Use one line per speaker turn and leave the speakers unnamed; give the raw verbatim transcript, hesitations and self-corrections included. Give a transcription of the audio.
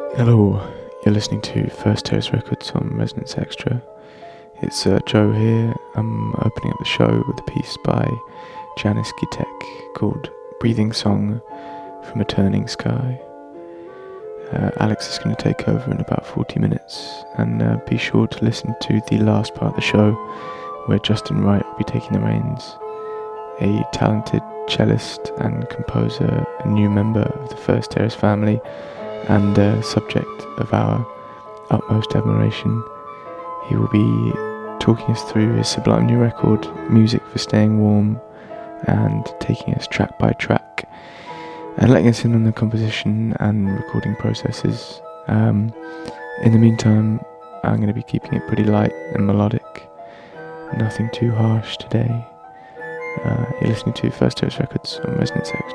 Hello, you're listening to First Terrace Records on Resonance Extra. It's uh, Joe here. I'm opening up the show with a piece by Janis Gitek called Breathing Song from a Turning Sky. Uh, Alex is going to take over in about forty minutes, and uh, be sure to listen to the last part of the show where Justin Wright will be taking the reins, a talented cellist and composer, a new member of the First Terrace family, and a subject of our utmost admiration. He will be talking us through his sublime new record, Music for Staying Warm, and taking us track by track and letting us in on the composition and recording processes. Um, in the meantime, I'm going to be keeping it pretty light and melodic, nothing too harsh today. Uh, you're listening to First Terrace Records on Resonance X.